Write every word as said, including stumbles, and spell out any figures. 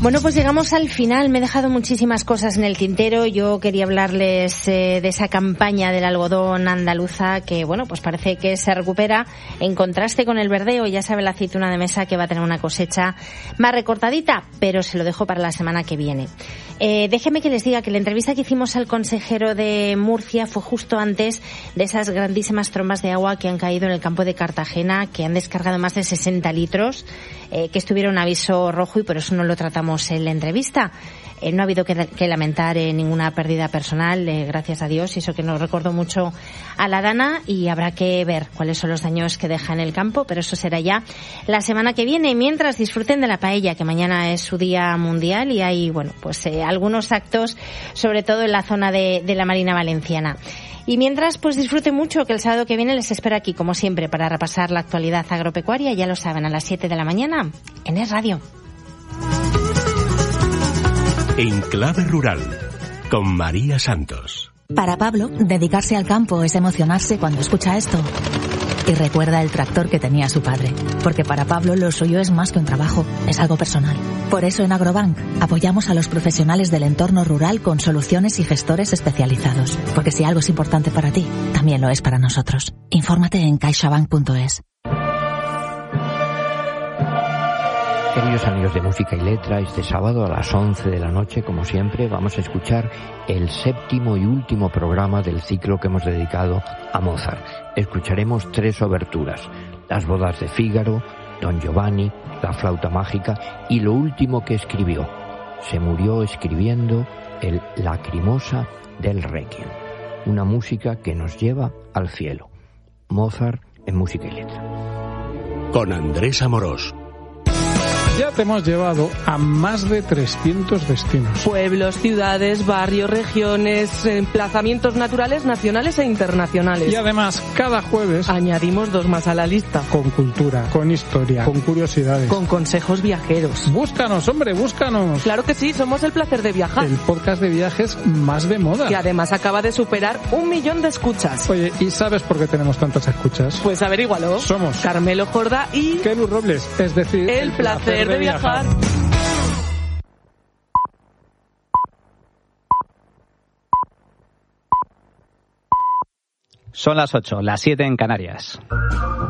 Bueno, pues llegamos al final. Me he dejado muchísimas cosas en el tintero. Yo quería hablarles eh, de esa campaña del algodón andaluza que, bueno, pues parece que se recupera en contraste con el verdeo. Ya sabe la aceituna de mesa que va a tener una cosecha más recortadita, pero se lo dejo para la semana que viene. Eh, déjeme que les diga que la entrevista que hicimos al consejero de Murcia fue justo antes de esas grandísimas trombas de agua que han caído en el campo de Cartagena, que han descargado más de sesenta litros, eh, que estuvieron en aviso rojo y por eso no lo tratamos en la entrevista. Eh, no ha habido que, que lamentar eh, ninguna pérdida personal, eh, gracias a Dios, y eso que nos recordó mucho a la Dana, y habrá que ver cuáles son los daños que deja en el campo, pero eso será ya la semana que viene. Mientras, disfruten de la paella, que mañana es su día mundial y hay, bueno, pues eh, algunos actos, sobre todo en la zona de, de la Marina Valenciana. Y mientras, pues disfruten mucho, que el sábado que viene les espero aquí, como siempre, para repasar la actualidad agropecuaria, ya lo saben, a las siete de la mañana en Es Radio. En Clave Rural, con María Santos. Para Pablo, dedicarse al campo es emocionarse cuando escucha esto. Y recuerda el tractor que tenía su padre. Porque para Pablo lo suyo es más que un trabajo, es algo personal. Por eso en Agrobank apoyamos a los profesionales del entorno rural con soluciones y gestores especializados. Porque si algo es importante para ti, también lo es para nosotros. Infórmate en caixabank punto es. Queridos amigos de Música y Letra, este sábado a las once de la noche, como siempre, vamos a escuchar el séptimo y último programa del ciclo que hemos dedicado a Mozart. Escucharemos tres oberturas: Las bodas de Fígaro, Don Giovanni, La flauta mágica y lo último que escribió. Se murió escribiendo el Lacrimosa del Requiem, una música que nos lleva al cielo. Mozart en Música y Letra. Con Andrés Amorós. Ya te hemos llevado a más de trescientos destinos. Pueblos, ciudades, barrios, regiones, emplazamientos naturales, nacionales e internacionales. Y además, cada jueves añadimos dos más a la lista. Con cultura, con historia, con curiosidades, con consejos viajeros. Búscanos, hombre, búscanos. Claro que sí, somos El Placer de Viajar. El podcast de viajes más de moda. Que además acaba de superar un millón de escuchas. Oye, ¿y sabes por qué tenemos tantas escuchas? Pues averígualo. Somos Carmelo Jordá y Kelu Robles, es decir, El, el placer, placer de viajar. Son las ocho, las siete en Canarias.